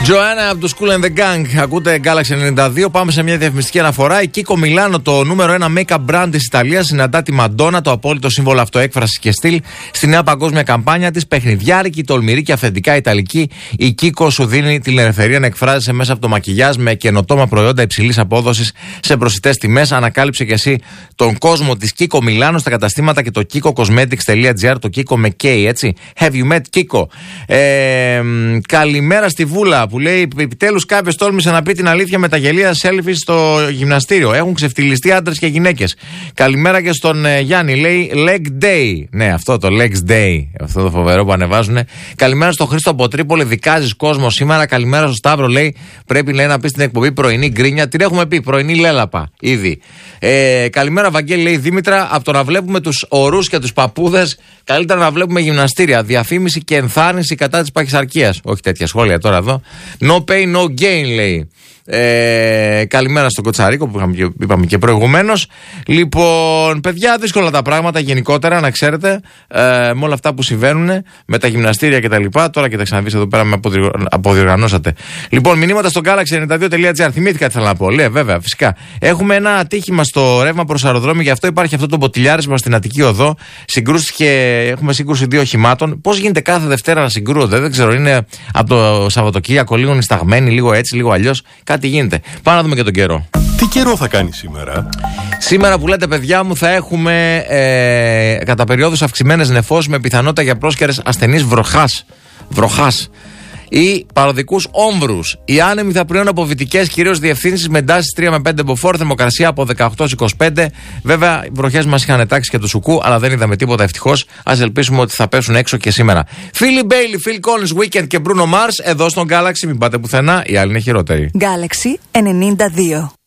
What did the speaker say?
Joanna από το School and the Gang. Ακούτε Galaxy 92. Πάμε σε μια διαφημιστική αναφορά. Η Kiko Milano, το νούμερο 1 make-up brand της Ιταλίας, συναντά τη Madonna, το απόλυτο σύμβολο αυτοέκφρασης και στυλ, στη νέα παγκόσμια καμπάνια της. Παιχνιδιάρικη, τολμηρή και αυθεντικά ιταλική. Η Kiko σου δίνει την ελευθερία να εκφράζεσαι μέσα από το μακιγιάζ με καινοτόμα προϊόντα υψηλής απόδοσης σε προσιτές τιμές. Ανακάλυψε και εσύ τον κόσμο της Kiko Milano στα καταστήματα και το kikocosmetics.gr. Το Kiko με K, έτσι. Have you met Kiko? Καλημέρα στη Βούλα που λέει: επιτέλους κάποιος τόλμησε να πει την αλήθεια με τα γελία selfies στο γυμναστήριο. Έχουν ξεφτυλιστεί άντρες και γυναίκες. Καλημέρα και στον Γιάννη, λέει leg day. Ναι, αυτό το legs day, αυτό το φοβερό που ανεβάζουν. Καλημέρα στον Χρήστο από Τρίπολη, δικάζεις κόσμο σήμερα. Καλημέρα στον Σταύρο, λέει: πρέπει λέει, να πει στην εκπομπή πρωινή γκρίνια. Την έχουμε πει, πρωινή λέλαπα ήδη. Καλημέρα, Βαγγέλη, λέει Δήμητρα. Από το να βλέπουμε τους ορούς και τους παππούδες, καλύτερα να βλέπουμε γυμναστήρια. Διαφήμιση και ενθάρρυνση κατά της παχυσαρκίας. Όχι τέτοια σχόλια τώρα εδώ. No pain, no gain, λέει. Καλημέρα στον Κοτσαρίκο που είπαμε και προηγουμένως. Λοιπόν, παιδιά, δύσκολα τα πράγματα γενικότερα, να ξέρετε, με όλα αυτά που συμβαίνουν με τα γυμναστήρια κτλ. Τώρα και τα ξαναδείς εδώ πέρα, με αποδιοργανώσατε. Λοιπόν, μηνύματα στο galaxy92.gr. Θυμήθηκα τι θέλω να πω. Λέει, βέβαια, φυσικά. Έχουμε ένα ατύχημα στο ρεύμα προς αεροδρόμιο, γι' αυτό υπάρχει αυτό το μποτιλιάρισμα στην Αττική Οδό. Έχουμε σύγκρουση 2 οχημάτων. Πώς γίνεται κάθε Δευτέρα να συγκρούονται? Δεν ξέρω, είναι από το Σαββατοκύριακο λίγο νησταγμένοι, λίγο έτσι, λίγο αλλιώς. Τι γίνεται. Πάμε να δούμε και τον καιρό. Τι καιρό θα κάνει σήμερα? Σήμερα που λέτε, παιδιά μου, θα έχουμε κατά περιόδους αυξημένες νεφώσεις με πιθανότητα για πρόσκαιρες ασθενείς βροχάς ή παροδικούς όμβρους. Οι άνεμοι θα πλέον από βυτικές κυρίως διευθύνσεις με εντάσεις 3 με 5 μποφόρ, θερμοκρασία από 18-25. Βέβαια, οι βροχές μας είχαν τάξει και του Σουκού, αλλά δεν είδαμε τίποτα ευτυχώς. Ας ελπίσουμε ότι θα πέσουν έξω και σήμερα. Φίλοι Μπέιλι, Phil Collins, Weekend και Bruno Mars εδώ στον Galaxy. Μην πάτε πουθενά, η άλλη είναι χειρότερη. Galaxy 92.